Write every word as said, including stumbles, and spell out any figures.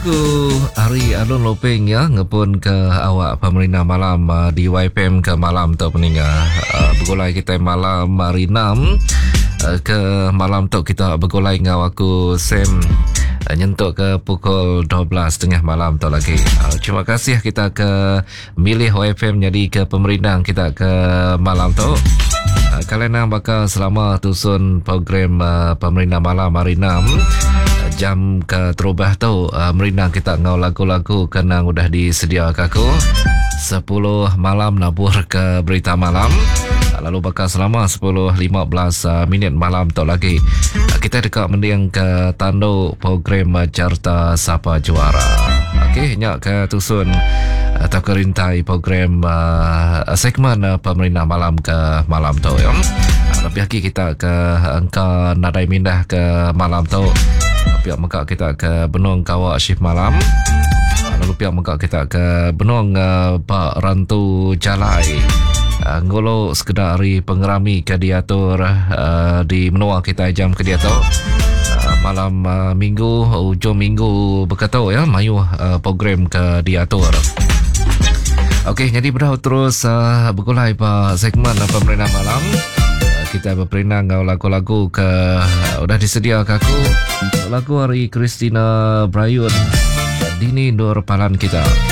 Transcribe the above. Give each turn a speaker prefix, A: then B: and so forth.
A: Ku hari alun lopeng ya ngepun ke awak pemerintah malam uh, di Y P M ke malam tu peninga uh, bergulai kita malam hari enam uh, ke malam tu kita bergulai dengan aku Sam uh, nyentuk ke pukul dua belas tengah malam tu lagi. Uh, terima kasih kita ke milih Y P M jadi ke pemerintah kita ke malam tu. Uh, kalian bakal selama tusun program uh, pemerintah malam hari enam jam ke terubah tu uh, merina kita ngau lagu-lagu kena udah disedia kaku sepuluh malam nabur ke berita malam uh, lalu bakal selama sepuluh lima belas uh, minit malam tu lagi uh, kita dekat mendiang ke tandu program uh, Carta Sapa Juara. Okey, nyak ke tusun atau uh, kerintai program uh, segmen uh, pemerintah malam ke malam tu ya. Uh, lebih lagi kita ke angka nadai mindah ke malam tu. Pihak Mekak kita ke Benung Kawak Shift Malam. Lalu pihak Mekak kita ke Benung uh, Pak Rantu Jalai. Uh, ngolo sekedar hari pengerami ke diatur uh, di menua kita jam ke diatur. Uh, malam uh, minggu, ujung minggu berkata ya, mayu uh, program ke diatur. Okey, jadi berdah terus uh, bergulai pa segmen uh, pemerintah malam. Kita berperinang lagu-lagu ke udah disedia kaku lagu hari Christina Brayun Dini Nur Palan kita.